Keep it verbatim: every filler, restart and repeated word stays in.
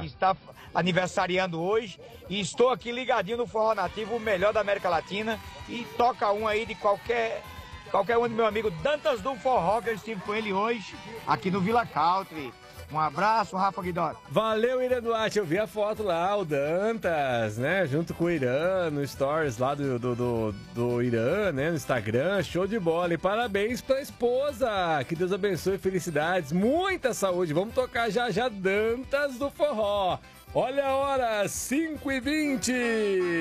que está aniversariando hoje. E estou aqui ligadinho no Forró Nativo, o melhor da América Latina. E toca um aí de qualquer, qualquer um do meu amigo Dantas do Forró, que eu estive com ele hoje, aqui no Villa Country. Um abraço, Rafa Guidó. Valeu, Irã Duarte. Eu vi a foto lá, o Dantas, né? Junto com o Irã, no stories lá do, do, do, do Irã, né? No Instagram. Show de bola. E parabéns pra esposa. Que Deus abençoe, felicidades, muita saúde. Vamos tocar já já Dantas do Forró. Olha a hora, cinco e vinte.